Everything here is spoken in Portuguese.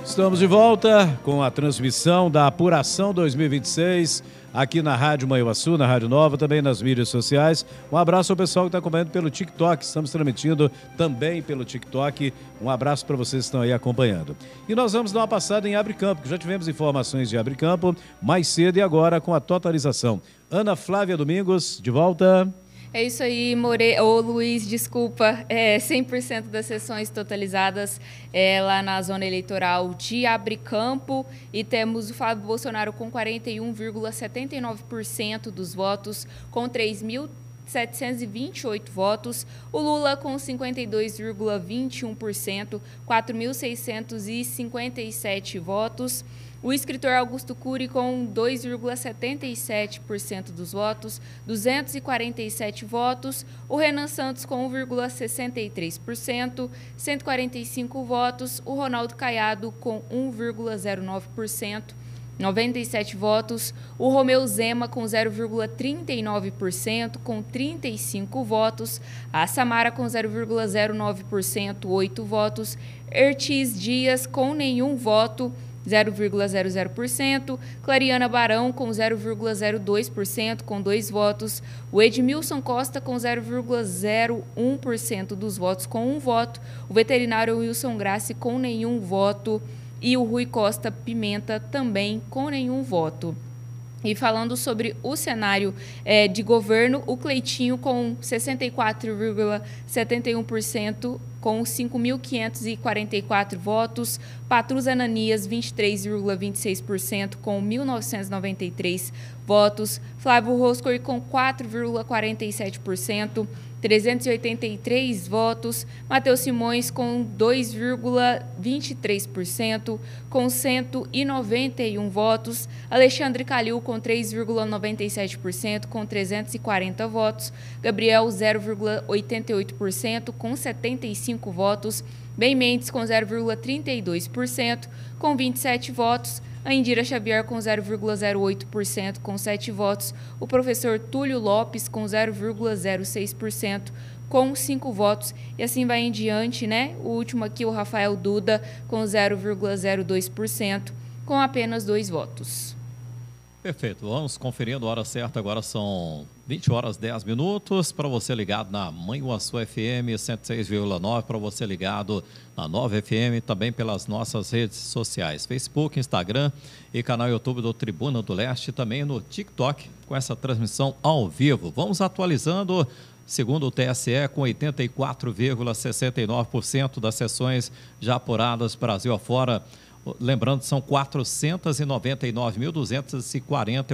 Estamos de volta com a transmissão da Apuração 2026 aqui na Rádio Manhuaçu, na Rádio Nova, também nas mídias sociais. Um abraço ao pessoal que está acompanhando pelo TikTok, estamos transmitindo também pelo TikTok. Um abraço para vocês que estão aí acompanhando. E nós vamos dar uma passada em Abricampo, que já tivemos informações de Abricampo mais cedo e agora com a totalização. Ana Flávia Domingos, de volta. É isso aí, Luiz, desculpa, 100% das sessões totalizadas lá na zona eleitoral de Abricampo, e temos o Flávio Bolsonaro com 41,79% dos votos, com 3.728 votos, o Lula com 52,21%, 4.657 votos, o escritor Augusto Cury com 2,77% dos votos, 247 votos, o Renan Santos com 1,63%, 145 votos, o Ronaldo Caiado com 1,09%, 97 votos, o Romeu Zema com 0,39%, com 35 votos, a Samara com 0,09%, 8 votos, Ertis Dias com nenhum voto, 0,00%, Clariana Barão com 0,02%, com 2 votos, o Edmilson Costa com 0,01% dos votos, com 1 voto, o veterinário Wilson Grassi com nenhum voto e o Rui Costa Pimenta também com nenhum voto. E falando sobre o cenário de governo, o Cleitinho com 64,71%, com 5.544 votos, Patrus Ananias, 23,26%, com 1.993 votos, Flávio Roscoe com 4,47%, 383 votos, Matheus Simões com 2,23%, com 191 votos, Alexandre Calil com 3,97%, com 340 votos, Gabriel 0,88%, com 75 votos, Ben Mendes com 0,32%, com 27 votos, a Indira Xavier com 0,08%, com 7 votos, o professor Túlio Lopes com 0,06%, com 5 votos, e assim vai em diante, né? O último aqui, o Rafael Duda, com 0,02%, com apenas 2 votos. Perfeito, vamos conferindo a hora certa, agora são 20 horas 10 minutos, para você ligado na Manhuaçu FM 106,9, para você ligado na Nova FM, também pelas nossas redes sociais, Facebook, Instagram e canal YouTube do Tribuna do Leste, também no TikTok, com essa transmissão ao vivo. Vamos atualizando, segundo o TSE, com 84,69% das sessões já apuradas Brasil afora. Lembrando, são 499.240